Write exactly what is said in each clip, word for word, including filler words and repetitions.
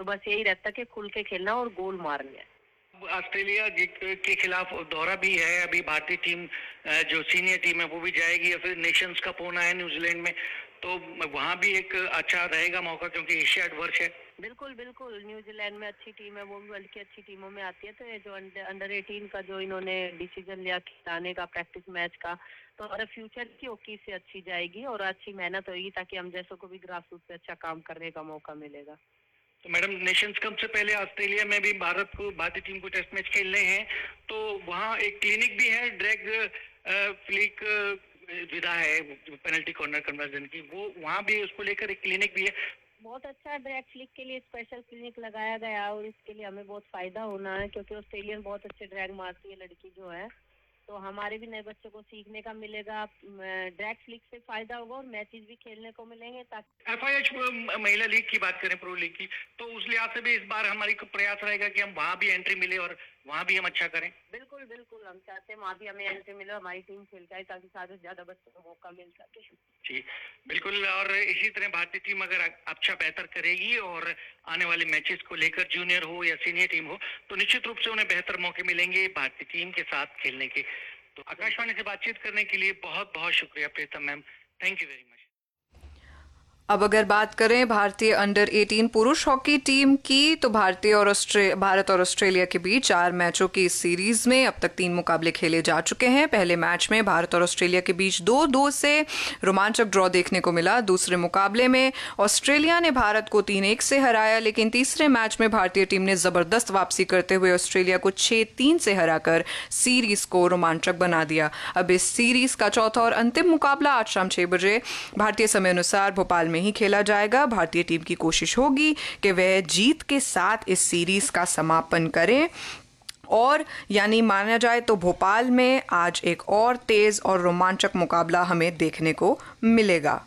बस यही रहता कि खुल के खेलना और गोल मारने हैं। ऑस्ट्रेलिया के खिलाफ दौरा भी है, अभी भारतीय टीम जो सीनियर टीम है वो भी जाएगी, या फिर नेशंस कप होना है न्यूजीलैंड में, तो वहाँ भी एक अच्छा रहेगा मौका, क्योंकि एशियाड वर्ष है। बिल्कुल बिल्कुल, न्यूजीलैंड में अच्छी टीम है, वो भी वर्ल्ड की अच्छी टीमों में आती है। तो ये जो अंडर एटीन का जो इन्होंने डिसीजन लिया खिलाने का प्रैक्टिस मैच का, तो हमारे फ्यूचर की हॉकी से अच्छी जाएगी और अच्छी मेहनत होगी, ताकि हम जैसों को भी ग्रास रूट पे अच्छा काम करने का मौका मिलेगा। तो मैडम, नेशंस कप से पहले ऑस्ट्रेलिया में भी भारत को भारतीय टीम को टेस्ट मैच खेलने हैं, तो वहाँ एक क्लिनिक भी है, ड्रैग फ्लिक विधा है पेनल्टी कॉर्नर कन्वर्जन की, वो वहाँ भी उसको लेकर एक क्लिनिक भी है। बहुत अच्छा, ड्रैग फ्लिक के लिए स्पेशल क्लिनिक लगाया गया और इसके लिए हमें बहुत फायदा होना है, क्योंकि ऑस्ट्रेलियन बहुत अच्छे ड्रैग मारती है लड़की जो है, तो हमारे भी नए बच्चों को सीखने का मिलेगा, ड्रैग फ्लिक से फायदा होगा और मैचेस भी खेलने को मिलेंगे। ताकि एफ आई एच महिला लीग की बात करें, प्रो लीग की, तो उस लिहाज से भी इस बार हमारी प्रयास रहेगा कि हम वहाँ भी एंट्री मिले और वहाँ भी हम अच्छा करें। बिल्कुल बिल्कुल, हम चाहते हैं वहाँ भी हमें एंट्री मिले, हमारी टीम खेल जाए, ताकि ज्यादा से ज्यादा बच्चों को मौका मिल सके। जी बिल्कुल, और इसी तरह भारतीय टीम अगर अच्छा बेहतर करेगी और आने वाले मैचेस को लेकर जूनियर हो या सीनियर टीम हो, तो निश्चित रूप से उन्हें बेहतर मौके मिलेंगे भारतीय टीम के साथ खेलने के। तो आकाशवाणी से बातचीत करने के लिए बहुत बहुत शुक्रिया प्रीतम ma'am, thank you very much. अब अगर बात करें भारतीय अंडर अठारह पुरुष हॉकी टीम की, तो भारतीय और भारत और ऑस्ट्रेलिया के बीच चार मैचों की इस सीरीज में अब तक तीन मुकाबले खेले जा चुके हैं। पहले मैच में भारत और ऑस्ट्रेलिया के बीच दो दो से रोमांचक ड्रॉ देखने को मिला। दूसरे मुकाबले में ऑस्ट्रेलिया ने भारत को तीन एक से हराया, लेकिन तीसरे मैच में भारतीय टीम ने जबरदस्त वापसी करते हुए ऑस्ट्रेलिया को छह तीन से हराकर सीरीज को रोमांचक बना दिया। अब इस सीरीज का चौथा और अंतिम मुकाबला आज शाम छह बजे भारतीय समय अनुसार भोपाल में ही खेला जाएगा। भारतीय टीम की कोशिश होगी कि वह जीत के साथ इस सीरीज का समापन करें, और यानी माना जाए तो भोपाल में आज एक और तेज और रोमांचक मुकाबला हमें देखने को मिलेगा।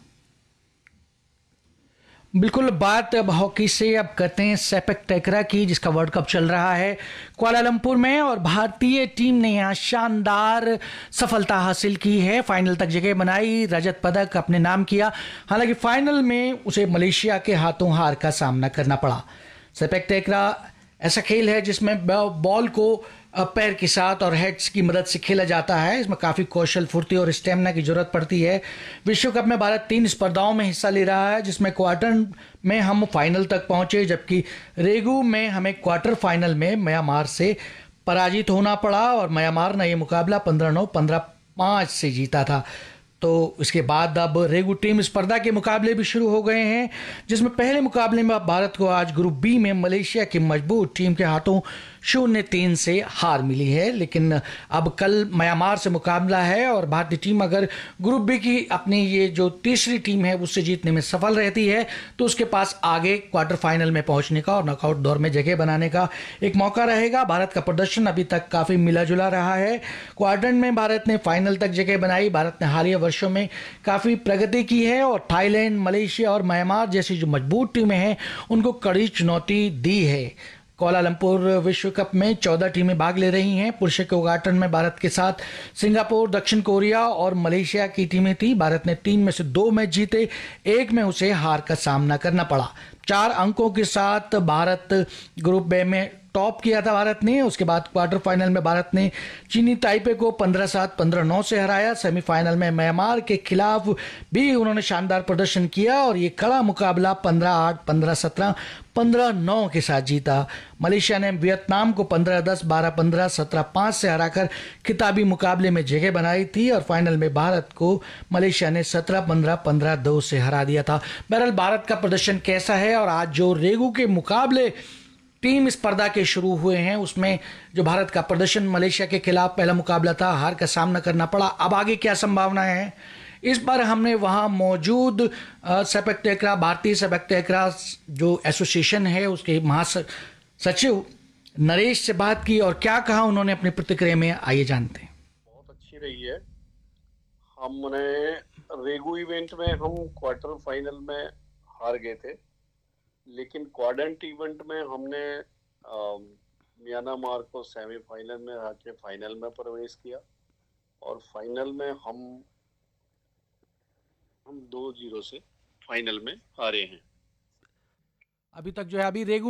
बिल्कुल, बात अब हॉकी से अब करते हैं सेपक टैकरा की, जिसका वर्ल्ड कप चल रहा है कुआलालंपुर में, और भारतीय टीम ने यहाँ शानदार सफलता हासिल की है, फाइनल तक जगह बनाई, रजत पदक अपने नाम किया। हालांकि फाइनल में उसे मलेशिया के हाथों हार का सामना करना पड़ा। सेपक टैकरा ऐसा खेल है जिसमें बॉल को पैर के साथ और हेड्स की मदद से खेला जाता है। इसमें काफ़ी कौशल, फुर्ती और स्टेमिना की जरूरत पड़ती है। विश्व कप में भारत तीन स्पर्धाओं में हिस्सा ले रहा है, जिसमें क्वार्टर में हम फाइनल तक पहुंचे, जबकि रेगू में हमें क्वार्टर फाइनल में म्यांमार से पराजित होना पड़ा और म्यांमार ने यह मुकाबला पंद्रह नौ पंद्रह पाँच से जीता था। तो इसके बाद अब रेगू टीम स्पर्धा के मुकाबले भी शुरू हो गए हैं, जिसमें पहले मुकाबले में भारत को आज ग्रुप बी में मलेशिया की मजबूत टीम के हाथों शून्य तीन से हार मिली है। लेकिन अब कल म्यांमार से मुकाबला है और भारतीय टीम अगर ग्रुप बी की अपनी ये जो तीसरी टीम है उससे जीतने में सफल रहती है, तो उसके पास आगे क्वार्टर फाइनल में पहुंचने का और नॉकआउट दौर में जगह बनाने का एक मौका रहेगा। भारत का प्रदर्शन अभी तक काफ़ी मिला जुला रहा है। क्वार्टर में भारत ने फाइनल तक जगह बनाई। भारत ने हालिया वर्षों में काफ़ी प्रगति की है और थाईलैंड, मलेशिया और म्यांमार जैसी जो मजबूत टीमें हैं उनको कड़ी चुनौती दी है। कुआलालंपुर विश्व कप में चौदह टीमें भाग ले रही हैं। पुरुषों के उद्घाटन में भारत के साथ सिंगापुर, दक्षिण कोरिया और मलेशिया की टीमें थी। भारत ने तीन में से दो मैच जीते, एक में उसे हार का सामना करना पड़ा। चार अंकों के साथ भारत ग्रुप बे में टॉप किया था भारत ने। उसके बाद क्वार्टर फाइनल में भारत ने चीनी ताइपे को पंद्रह सात पंद्रह नौ से हराया। सेमीफाइनल में म्यांमार के खिलाफ भी उन्होंने शानदार प्रदर्शन किया और ये कड़ा मुकाबला पंद्रह आठ, पंद्रह सत्रह, पंद्रह नौ के साथ जीता। मलेशिया ने वियतनाम को पंद्रह दस, बारह पंद्रह, सत्रह पाँच से हराकर खिताबी मुकाबले में जगह बनाई थी और फाइनल में भारत को मलेशिया ने सत्रह पंद्रह, पंद्रह दो से हरा दिया था। बहरहाल भारत का प्रदर्शन कैसा है, और आज जो रेगू के मुकाबले टीम स्पर्धा के शुरू हुए हैं उसमें जो भारत का प्रदर्शन, मलेशिया के खिलाफ पहला मुकाबला था, हार का सामना करना पड़ा। अब आगे क्या संभावनाएं हैं, इस बार हमने वहाँ मौजूद सेपक टैकरा, भारतीय सेपक टैकरा जो एसोसिएशन है उसके महासचिव नरेश से बात की और क्या कहा उन्होंने अपनी प्रतिक्रिया में, आइए जानते हैं। बहुत अच्छी रही है। हमने रेगू इवेंट में हम क्वार्टर फाइनल में हार गए थे, लेकिन क्वाड्रेंट इवेंट में हमने म्यांमार को सेमीफाइनल में हरा के फाइनल में प्रवेश किया और फाइनल में हम हम दो जीरो से फाइनल में हारे हैं। अभी तक जो है अभी रेगू